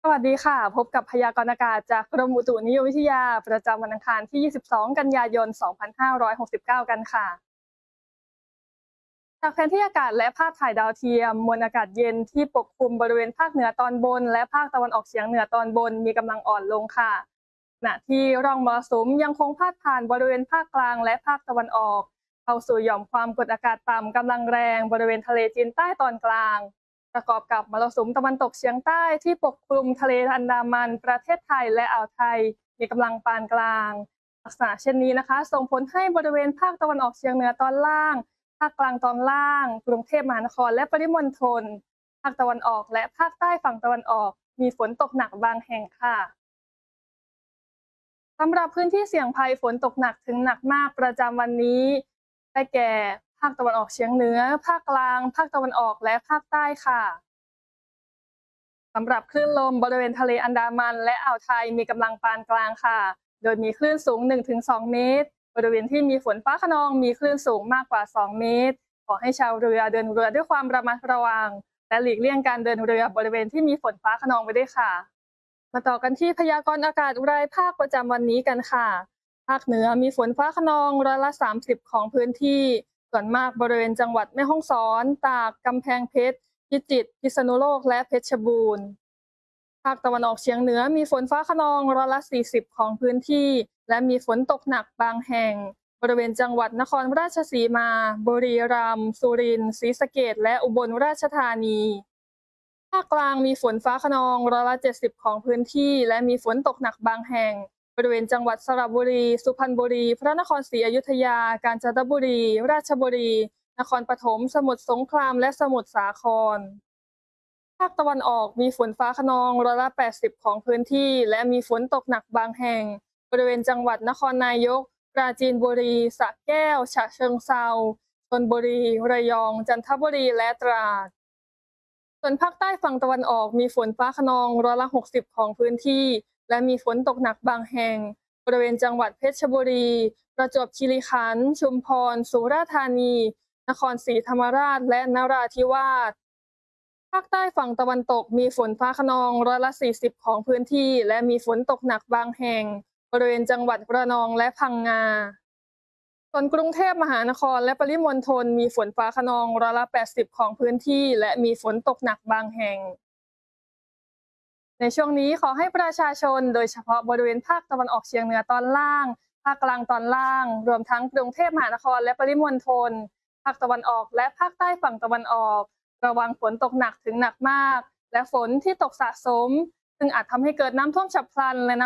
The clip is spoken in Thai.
สวัสดีค่ะพบกับพยากรณ์อากาศจากกรมอุตุนิยมวิทยาประจำวันอังคารที่ 22 กันยายน 2569 กันค่ะจากแผนที่อากาศและภาพถ่ายดาวเทียมมวลอากาศเย็นที่ปกคลุมบริเวณภาคเหนือตอนบนและภาคตะวันออกเฉียงเหนือตอนบนมีกำลังอ่อนลงค่ะขณะที่ร่องมรสุมยังคงพาดผ่านบริเวณภาคกลางและภาคตะวันออกเข้าสู่หย่อมความกดอากาศต่ำกำลังแรงบริเวณทะเลจีนใต้ตอนกลางประกอบกับมรสุมตะวันตกเฉียงใต้ที่ปกคลุมทะเลอันดามันประเทศไทยและอ่าวไทยมีกำลังปานกลางลักษณะเช่นนี้นะคะส่งผลให้บริเวณภาคตะวันออกเฉียงเหนือตอนล่างภาคกลางตอนล่างกรุงเทพมหานครและปริมณฑลภาคตะวันออกและภาคใต้ฝั่งตะวันออกมีฝนตกหนักบางแห่งค่ะสำหรับพื้นที่เสี่ยงภัยฝนตกหนักถึงหนักมากประจำวันนี้ได้แก่ภาคตะวันออกเฉียงเหนือภาคกลางภาคตะวันออกและภาคใต้ค่ะสำหรับคลื่นลมบริเวณทะเลอันดามันและอ่าวไทยมีกำลังปานกลางค่ะโดยมีคลื่นสูง 1-2 เมตรบริเวณที่มีฝนฟ้าคะนองมีคลื่นสูงมากกว่า 2 เมตรขอให้ชาวเรือเดินเรือด้วยความระมัดระวังและหลีกเลี่ยงการเดินเรือบริเวณที่มีฝนฟ้าคะนองไว้ด้วยค่ะ มาต่อกันที่พยากรณ์อากาศรายภาคประจำวันนี้กันค่ะภาคเหนือมีฝนฟ้าคะนอง30%ของพื้นที่ส่วนมากบริเวณจังหวัดแม่ฮ่องสอนตากกำแพงเพชรพิจิตรพิษณุโลกและเพชรบูรณ์ภาคตะวันออกเฉียงเหนือมีฝนฟ้าคะนอง40%ของพื้นที่และมีฝนตกหนักบางแห่งบริเวณจังหวัดนครราชสีมาบุรีรัมย์สุรินทร์ศรีสะเกษและอุบลราชธานี ภาคกลางมีฝนฟ้าคะนอง70%ของพื้นที่และมีฝนตกหนักบางแห่งบริเวณจังหวัดสระบุรีสุพรรณบุรีพระนครศรีอยุธยากาญจนบุรีราชบุรีนครปฐมสมุทรสงครามและสมุทรสาครภาคตะวันออกมีฝนฟ้าคะนอง80%ของพื้นที่และมีฝนตกหนักบางแห่งบริเวณจังหวัดนครนายกปราจีนบุรีสระแก้วฉะเชิงเทราชลบุรีระยองจันทบุรีและตราด ส่วนภาคใต้ฝั่งตะวันออกมีฝนฟ้าคะนอง60%ของพื้นที่และมีฝนตกหนักบางแห่งบริเวณจังหวัดเพชรบุรีประจวบคีรีขันธ์ชุมพรสุราษฎร์ธานีนครศรีธรรมราชและนราธิวาสภาคใต้ฝั่งตะวันตกมีฝนฟ้าคะนอง40%ของพื้นที่และมีฝนตกหนักบางแห่งบริเวณจังหวัดระนองและพังงา ส่วนกรุงเทพมหานครและปริมณฑลมีฝนฟ้าคะนอง80%ของพื้นที่และมีฝนตกหนักบางแห่งในช่วงนี้ขอให้ประชาชนโดยเฉพาะบริเวณภาคตะวันออกเฉียงเหนือตอนล่างภาคกลางตอนล่างรวมทั้งกรุงเทพมหานครและปริมณฑลภาคตะวันออกและภาคใต้ฝั่งตะวันออกระวังฝนตกหนักถึงหนักมากและฝนที่ตกสะสมซึ่งอาจทำให้เกิดน้ำท่วมฉับพลันและ